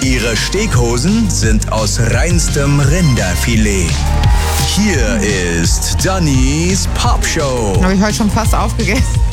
Ihre Steakhosen sind aus reinstem Rinderfilet. Hier ist Dannys Pop Show. Habe ich heute schon fast aufgegessen.